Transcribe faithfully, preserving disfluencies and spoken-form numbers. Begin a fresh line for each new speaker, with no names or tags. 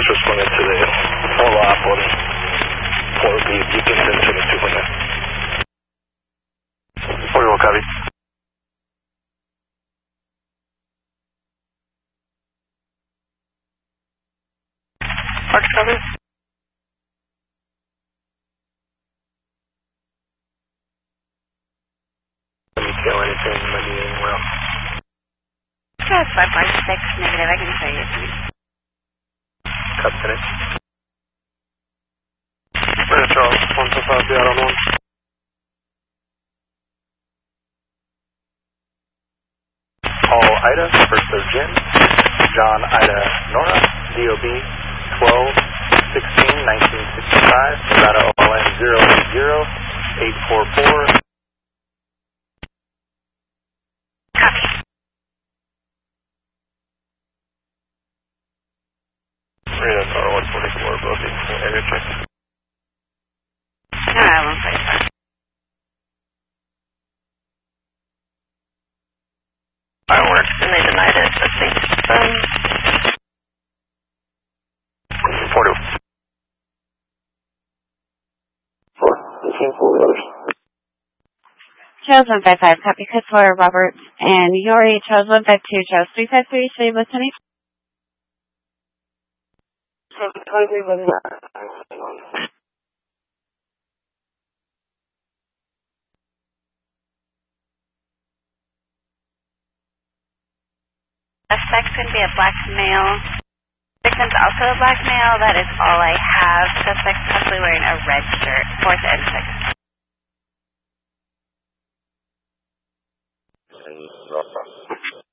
just responded to the follow-up on four B Dickinson twenty-two point nine. forty-one, copy. Parks, copy. Let me tell anything Monday anywhere else.
That's five five six negative, I can show you.
Copy, finish. Brandon Charles, one two five, be out on one. Paul Ida, first of Jim. John Ida Nora, D O B twelve sixteen nineteen sixty-five, Nevada O L N zero eight zero eight four four.
Copy.
Radar Tower one forty-four, booking area check.
No, I won't play that.
Fireworks and they denied it, but they just, um...
forty.
Four. Fifteen four others.
Charles one five five, copy code for Robert and Yori, Charles one five two, Charles three five three, say listening.
twenty-three was not.
Suspect's going to be a black male. Victim's also a black male. That is all I have. Suspect's possibly wearing a red shirt. Fourth and sixth.
And